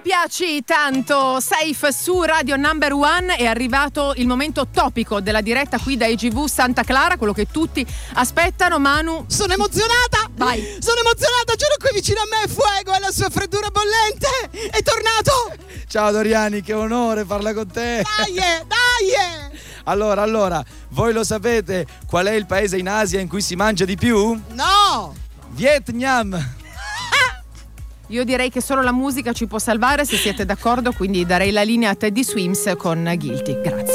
piaci tanto. Safe su Radio Number One. È arrivato il momento topico della diretta qui da EGV Santa Clara, quello che tutti aspettano. Manu, sono emozionata. Vai. Sono emozionata, giuro, qui vicino a me Fuego e la sua freddura bollente è tornato. Ciao Doriani, che onore farla con te. Dai. Allora, voi lo sapete qual è il paese in Asia in cui si mangia di più? No. Vietnam. Io direi che solo la musica ci può salvare, se siete d'accordo, quindi darei la linea a Teddy Swims con Guilty. Grazie.